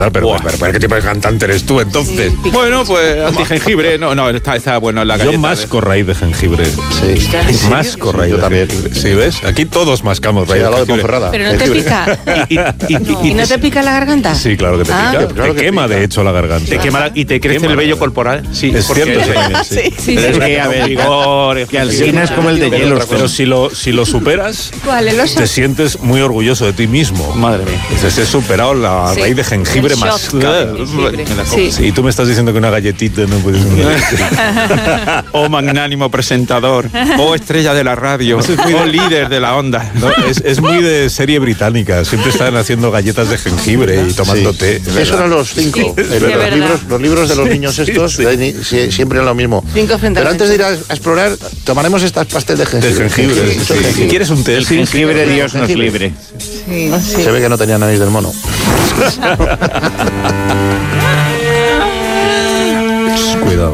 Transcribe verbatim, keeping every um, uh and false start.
Pero, pero, pero ¿qué tipo de cantante eres tú entonces? Sí, bueno, pues anti-jengibre. No, no, está, está bueno en la galleta. Yo masco de... raíz de jengibre. Sí. Masco raíz de jengibre. Sí, ¿ves? Aquí todos mascamos raíz sí, de jengibre. De pero no te pica. y, y, y, no. ¿Y no te pica la garganta? Sí, claro que te ah, pica. Claro te que quema, pica. de hecho, la garganta. Te quema la, y te crece quema el vello corporal. Sí, es cierto. Sí, sí, sí, es sí. que, a ver, vigor, que Alsina es como el de hielo. Pero si lo, si lo superas, ¿cuál? ¿El oso? te sientes muy orgulloso de ti mismo. Madre mía. Dices, he superado la sí. raíz de jengibre más. Sí. Sí, y tú me estás diciendo que una galletita no puedes... Oh magnánimo presentador, oh estrella de la radio, oh líder de la onda. No, es, es muy de serie británica. Siempre están haciendo galletas de jengibre y tomando sí. té. Eso eran los cinco. Sí, eh, los, libros, los libros de los niños sí, estos sí. de, sí, siempre eran lo mismo. Cinco frente Pero a antes de ir a, a explorar, tomaremos estas pastel de jengibre. De jengibre. Mucho Sí. jengibre. ¿Quieres un té? El jengibre, Dios nos libre. Sí, sí. Se ve que no tenía nariz del mono.